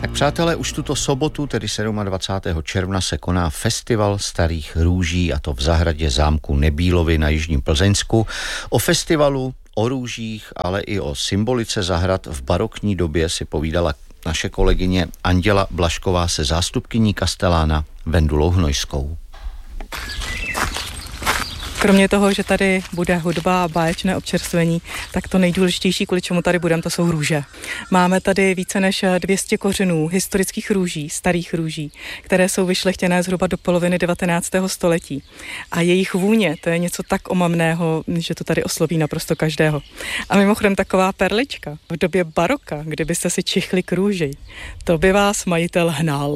Tak přátelé, už tuto sobotu, tedy 27. června, se koná festival starých růží, a to v zahradě zámku Nebílovy na Jižním Plzeňsku. O festivalu, o růžích, ale i o symbolice zahrad v barokní době si povídala naše kolegyně Anděla Blažková se zástupkyní kastelána Vendulou Hnojskou. Kromě toho, že tady bude hudba a báječné občerstvení, tak to nejdůležitější, kvůli čemu tady budeme, to jsou růže. Máme tady více než 200 kořenů historických růží, starých růží, které jsou vyšlechtěné zhruba do poloviny 19. století. A jejich vůně, to je něco tak omamného, že to tady osloví naprosto každého. A mimochodem taková perlička v době baroka, kdybyste si čichli k růži, to by vás majitel hnal.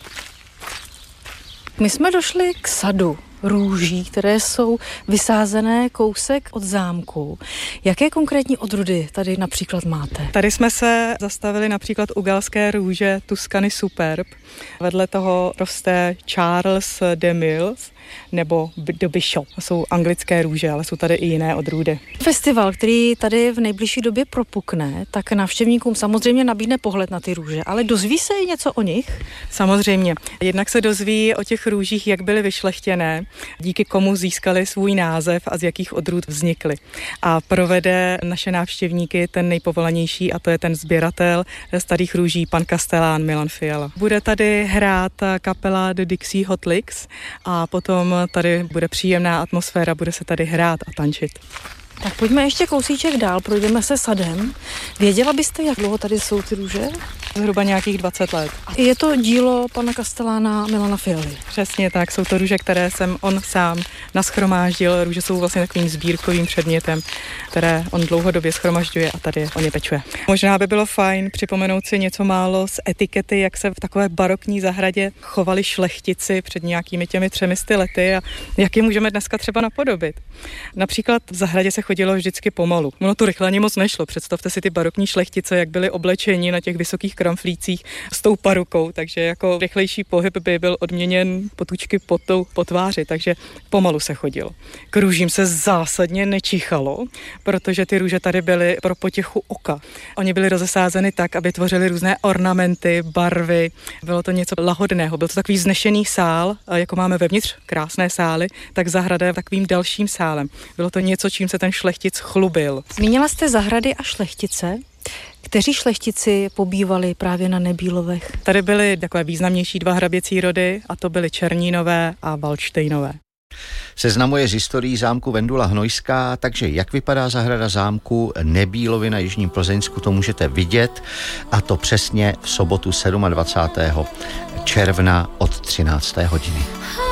My jsme došli k sadu růží, které jsou vysázené kousek od zámku. Jaké konkrétní odrůdy tady například máte? Tady jsme se zastavili například u galské růže Tuscany Superb. Vedle toho roste Charles de Mills nebo de Bishop. To jsou anglické růže, ale jsou tady i jiné odrůdy. Festival, který tady v nejbližší době propukne, tak návštěvníkům samozřejmě nabídne pohled na ty růže, ale dozví se i něco o nich? Samozřejmě. Jednak se dozví o těch růžích, jak byly vyšlechtěné, díky komu získali svůj název a z jakých odrůd vznikly. A provede naše návštěvníky ten nejpovolanější, a to je ten sběratel starých růží, pan kastelán Milan Fiala. Bude tady hrát kapela The Dixie Hot Licks a potom tady bude příjemná atmosféra, bude se tady hrát a tančit. Tak pojďme ještě kousíček dál, projdeme se sadem. Věděla byste, jak dlouho tady jsou ty růže? Zhruba nějakých 20 let. Je to dílo pana kastelána Milana Fialy? Přesně tak, jsou to růže, které jsem on sám nashromáždil. Růže jsou vlastně takovým sbírkovým předmětem, které on dlouhodobě shromažďuje a tady on je pečuje. Možná by bylo fajn připomenout si něco málo z etikety, jak se v takové barokní zahradě chovali šlechtici před nějakými těmi 300 lety a jak je můžeme dneska třeba napodobit. Například v zahradě se chodilo vždycky pomalu. Ono to rychle ani moc nešlo. Představte si ty barokní šlechtice, jak byli oblečeni na těch vysokých kramflících s tou parukou, takže jako rychlejší pohyb by byl odměněn potůčky po tváři, takže pomalu se chodilo. K růžím se zásadně nečichalo, protože ty růže tady byly pro potěchu oka. Oni byli rozesázeny tak, aby tvořili různé ornamenty, barvy. Bylo to něco lahodného. Byl to takový vznešený sál, jako máme vevnitř krásné sály, tak zahrada je takovým dalším sálem. Bylo to něco, čím se ten šlechtic chlubil. Zmínila jste zahrady a šlechtice. Kteří šlechtici pobývali právě na Nebílovech? Tady byly takové významnější dva hraběcí rody, a to byly Černínové a Valdštejnové. Seznamuje s historií zámku Vendula Hnojská, takže jak vypadá zahrada zámku Nebílovy na Jižním Plzeňsku, to můžete vidět, a to přesně v sobotu 27. června od 13. hodiny.